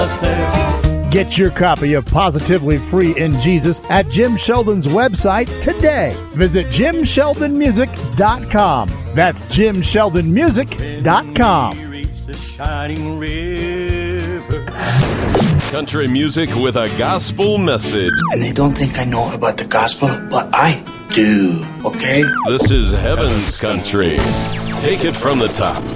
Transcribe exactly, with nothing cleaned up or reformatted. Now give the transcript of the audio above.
Get your copy of Positively Free in Jesus at Jim Sheldon's website today. Visit jim sheldon music dot com. That's jim sheldon music dot com. Country music with a gospel message. And they don't think I know about the gospel, but I do, okay? This is Heaven's Country. Take it from the top.